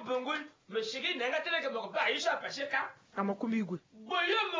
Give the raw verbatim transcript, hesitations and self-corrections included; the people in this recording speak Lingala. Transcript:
bungul meshigi nenga tele ke mo ba isha pasheka amakumi igwe boyo